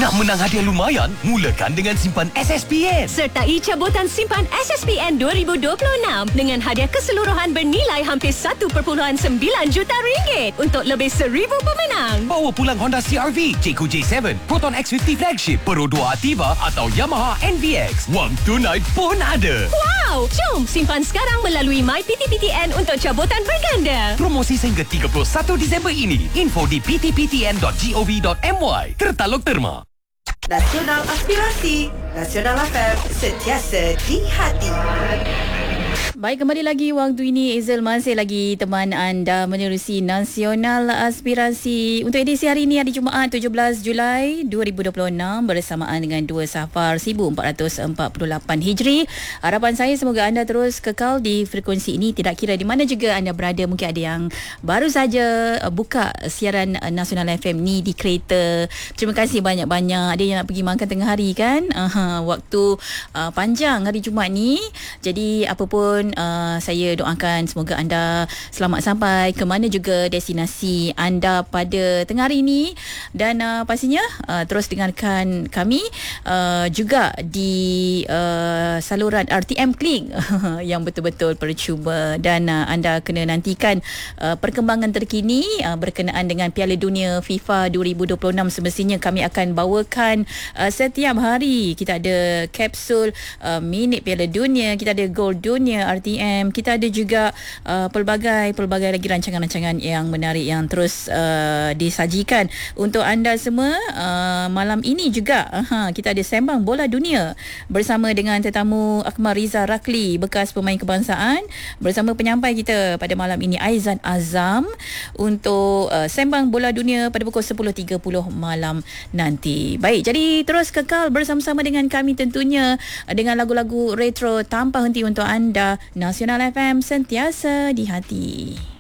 Nak menang hadiah lumayan? Mulakan dengan simpan SSPN. Sertai cabutan simpan SSPN 2026 dengan hadiah keseluruhan bernilai hampir 1.9 juta ringgit untuk lebih 1,000 pemenang. Bawa pulang Honda CR-V, Jayco J7, Proton X50 Flagship, Pro 2 Ativa atau Yamaha NVX. Wang tunai pun ada. Wow! Jom simpan sekarang melalui MyPTPTN untuk cabutan berganda. Promosi sehingga 31 Disember ini. Info di ptptn.gov.my. Tertaluk terma. Nasional Aspirasi Nasional FM, sentiasa di hati. Baik, kembali lagi waktu ini Hazel masih lagi teman anda menerusi Nasional Aspirasi untuk edisi hari ini, hari Jumaat 17 Julai 2026 bersamaan dengan 2 Safar 1448 Hijri. Harapan saya semoga anda terus kekal di frekuensi ini, tidak kira di mana juga anda berada. Mungkin ada yang baru saja buka siaran Nasional FM ni di kereta. Terima kasih banyak-banyak. Ada yang nak pergi makan tengah hari kan. Waktu panjang hari Jumaat ni. Jadi apa pun saya doakan semoga anda selamat sampai ke mana juga destinasi anda pada tengah hari ini, dan pastinya terus dengarkan kami juga di saluran RTM Klik yang betul-betul percuma, dan anda kena nantikan perkembangan terkini berkenaan dengan Piala Dunia FIFA 2026. Semestinya kami akan bawakan setiap hari. Kita ada kapsul minit Piala Dunia, kita ada Gol Dunia RTM, kita ada juga pelbagai lagi rancangan-rancangan yang menarik yang terus disajikan untuk anda semua. Malam ini juga kita ada Sembang Bola Dunia bersama dengan tetamu Akmal Riza Rakli, bekas pemain kebangsaan, bersama penyampai kita pada malam ini Aizan Azam untuk Sembang Bola Dunia pada pukul 10.30 malam nanti. Baik, jadi terus kekal bersama-sama dengan kami tentunya dengan lagu-lagu retro tanpa henti untuk anda. Nasional FM, sentiasa di hati.